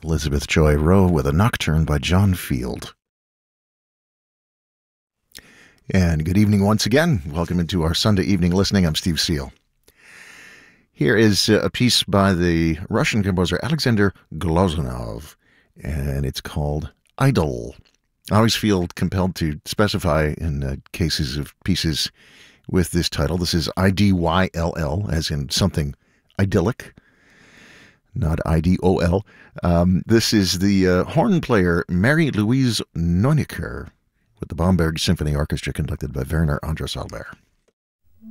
Elizabeth Joy Rowe with a Nocturne by John Field. And good evening once again. Welcome into our Sunday evening listening. I'm Steve Seal. Here is a piece by the Russian composer Alexander Glazunov, and it's called Idol. I always feel compelled to specify in cases of pieces with this title. This is I-D-Y-L-L, as in something idyllic, not I-D-O-L. This is the horn player Mary-Louise Neunicker with the Bamberg Symphony Orchestra conducted by Werner Andras Albert.